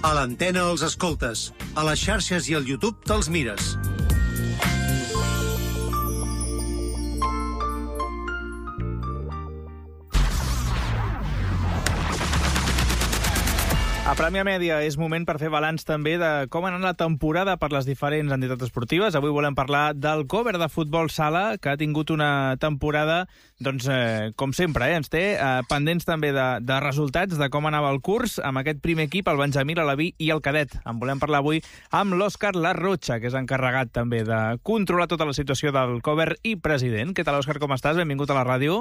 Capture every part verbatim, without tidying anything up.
A l'antena els escoltes, a les xarxes i al YouTube te'ls mires. A Premià Mèdia és moment per fer balanç també de com ha anat la temporada per les diferents entitats esportives. Avui volem parlar del Cover de Futbol Sala, que ha tingut una temporada, doncs, eh, com sempre, eh, ens té eh, pendents també de, de resultats, de com anava el curs, amb aquest primer equip, el Benjamí, l'Alaví i el Cadet. En volem parlar avui amb l'Òscar Larrocha, que és encarregat també de controlar tota la situació del Cover i president. Què tal, Òscar, com estàs? Benvingut a la ràdio.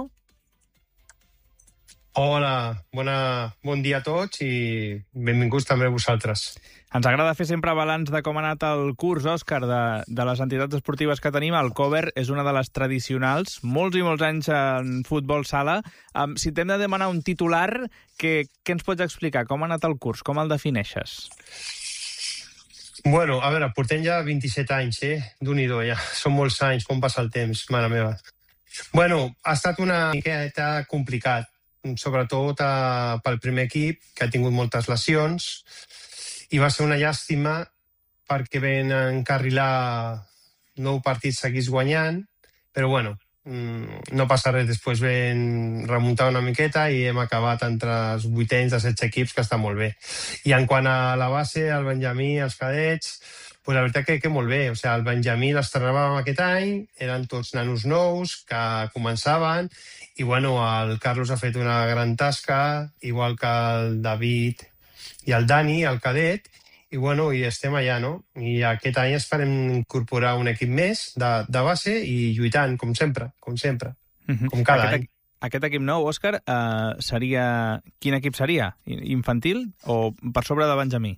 Hola, bona, bon dia a tots i benvinguts també a vosaltres. Ens agrada fer sempre balanç de com ha anat el curs, Òscar, de, de les entitats esportives que tenim. El Cover és una de les tradicionals, molts i molts anys en futbol sala. Um, si t'hem de demanar un titular, què, què ens pots explicar? Com ha anat el curs? Com el defineixes? Bueno, a veure, portem ja vint-i-set anys, eh? Déu-n'hi-do, ja. Són molts anys, com passa el temps, mare meva. Bueno, ha estat una miqueta complicat, sobretot eh, pel primer equip, que ha tingut moltes lesions, i va ser una llàstima perquè ven encarrilar nou partits seguits guanyant, però bueno, no passa res, després ven remuntar una miqueta i hem acabat entre els vuitens de setze equips, que està molt bé. I en quant a la base, el Benjamí, els cadets, pues la veritat que, que molt bé. O sigui, el Benjamí l'estrenàvem aquest any, eren tots nanos nous que començaven, i bueno, el Carlos ha fet una gran tasca, igual que el David i el Dani, el cadet, i bueno, i estem allà, no? I aquest any esperem incorporar un equip més de, de base i lluitant, com sempre, com sempre, uh-huh. com cada aquest, any. Aquest equip nou, Òscar, uh, seria... Quin equip seria? Infantil o per sobre de Benjamí?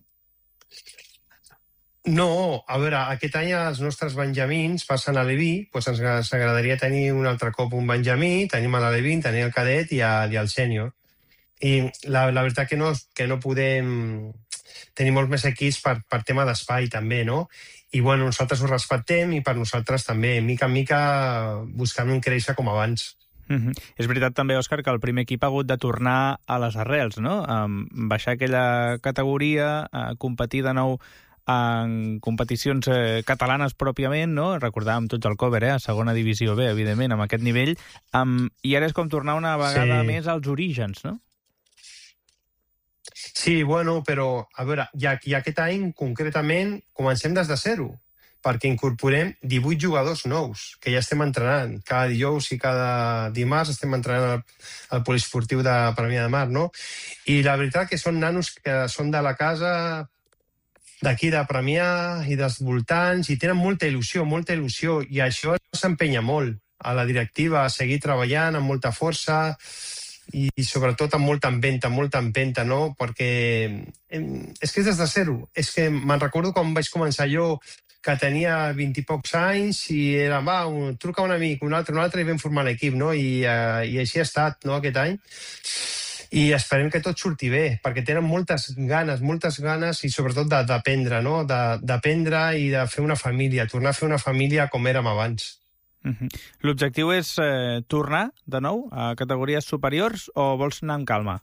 No, a veure, aquest any els nostres benjamins passen a l'Aleví, doncs ens agradaria tenir un altre cop un benjamí, tenim a l'Aleví, tenim el cadet i, a, i el sènior. I la, la veritat que no, que no podem tenir molts més equips per, per tema d'espai també, no? I bueno, nosaltres ho respectem i per nosaltres també, mica en mica buscant créixer com abans. Mm-hmm. És veritat també, Òscar, que el primer equip ha hagut de tornar a les arrels, no? Um, baixar aquella categoria, uh, competir de nou en competicions eh, catalanes pròpiament, no? Recordàvem tots el Cover, eh? A segona divisió B, evidentment, amb aquest nivell. Um, I ara és com tornar una vegada sí. més als orígens, no? Sí, bueno, però, a veure, ja, ja aquest any, concretament, comencem des de zero, perquè incorporem divuit jugadors nous, que ja estem entrenant. Cada dijous i cada dimarts estem entrenant al, al poliesportiu de Premià de Mar, no? I la veritat que són nanos que són de la casa d'aquí de Premià i dels voltants, i tenen molta il·lusió, molta il·lusió, i això s'empenya molt a la directiva a seguir treballant amb molta força i, i sobretot amb molta empenta, molta empenta, no? Perquè és que és des de zero. És que me'n recordo quan vaig començar jo, que tenia vint i pocs anys, i era, va, un, truca un amic, un altre, un altre, i vam formar l'equip, no? I, uh, i així ha estat, no?, aquest any. I esperem que tot surti bé, perquè tenen moltes ganes, moltes ganes, i sobretot d'aprendre, no? D'aprendre i de fer una família, tornar a fer una família com érem abans. Uh-huh. L'objectiu és eh, tornar de nou a categories superiors o vols anar amb calma?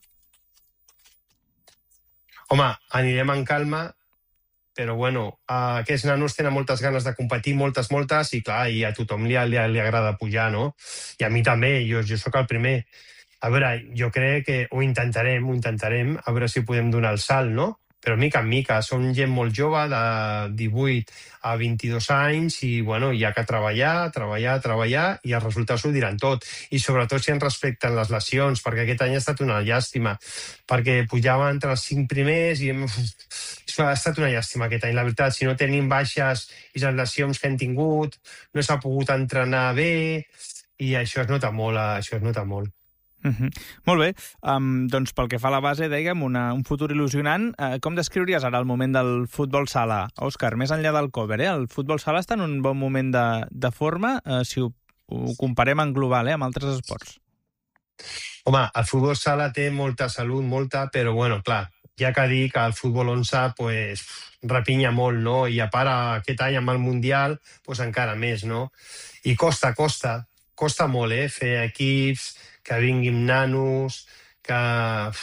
Home, anirem amb calma, però bueno, aquests nanos tenen moltes ganes de competir, moltes, moltes, i clar, i a tothom li, li, li agrada pujar, no? I a mi també, jo, jo sóc el primer. A veure, jo crec que ho intentarem, ho intentarem, a veure si podem donar el salt, no? Però mica en mica, som gent molt jove, de divuit a vint-i-dos anys, i bueno, hi ha que treballar, treballar, treballar, i els resultats ho diran tot. I sobretot si ens respecten les lesions, perquè aquest any ha estat una llàstima, perquè pujava entre els cinc primers i hem... ha estat una llàstima aquest any, la veritat. Si no tenim baixes i les lesions que hem tingut, no s'ha pogut entrenar bé, i això es nota molt, això es nota molt. Uh-huh. Molt bé, um, doncs pel que fa a la base, dèiem, una, un futur il·lusionant. Uh, com descriuries ara el moment del futbol sala? Òscar, més enllà del Cover, eh? El futbol sala està en un bon moment de, de forma, uh, si ho, ho comparem en global, eh, amb altres esports. Home, el futbol sala té molta salut, molta, però bueno, clar, hi ha que dir que el futbol onze pues, repinya molt, no? I a part aquest any amb el Mundial, pues encara més, no? I costa, costa, costa molt, eh? Fer equips, que vinguin nanos, que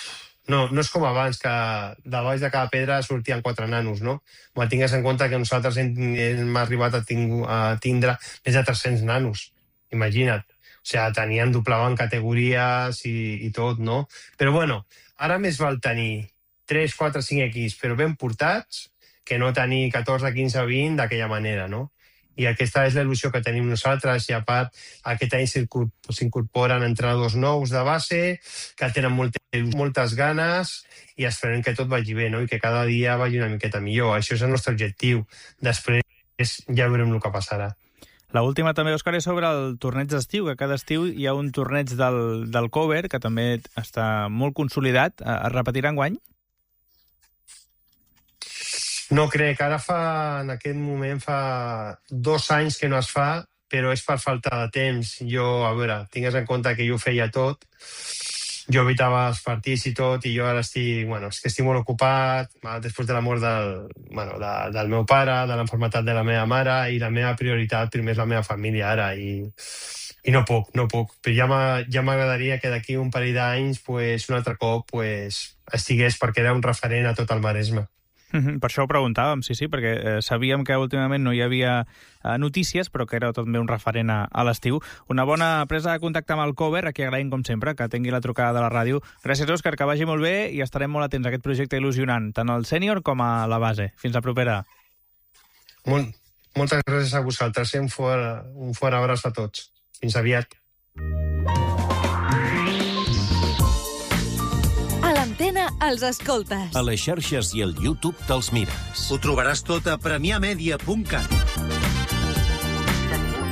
No, no és com abans, que de baix de cada pedra sortien quatre nanos, no? Ma tingues en compte que nosaltres hem, hem arribat a, tingu, a tindre més de tres-cents nanos, imagina't. O sigui, tenien, doblaven categories i, i tot, no? Però bueno, ara més val tenir tres, quatre, cinc equips, però ben portats, que no tenir catorze, quinze, vint d'aquella manera, no? I aquesta és la il·lusió que tenim nosaltres, i a part aquest any s'incorporen entrenadors nous de base, que tenen moltes, moltes ganes, i esperem que tot vagi bé, no? I que cada dia vagi una miqueta millor. Això és el nostre objectiu. Després ja veurem el que passarà. La última també, Òscar, és sobre el torneig d'estiu, que cada estiu hi ha un torneig del, del cover, que també està molt consolidat. Es repetirà enguany? No crec, ara fa, en aquest moment fa dos anys que no es fa, però és per falta de temps. Jo, a veure, tingues en compte que jo ho feia tot, jo evitava els partits i tot, i jo ara estic, bueno, és que estic molt ocupat, després de la mort del, bueno, de, del meu pare, de l'enfermetat de la meva mare, i la meva prioritat primer és la meva família ara, i, i no puc, no puc. Però ja m'agradaria que d'aquí un parell d'anys, pues, un altre cop, pues, estigués, perquè era un referent a tot el Maresme. Per això ho preguntàvem, sí, sí, perquè eh, sabíem que últimament no hi havia eh, notícies, però que era també un referent a, a l'estiu. Una bona presa de contacte amb el cover, a qui agraïm, com sempre, que tingui la trucada de la ràdio. Gràcies, Òscar, que vagi molt bé, i estarem molt atents a aquest projecte il·lusionant, tant al sènior com a la base. Fins la propera. Molt, moltes gràcies a vosaltres, un fort, un fort abraç a tots. Fins aviat. Els escoltes. A les xarxes i al YouTube te'ls mires. Ho trobaràs tot a premià media punt cat.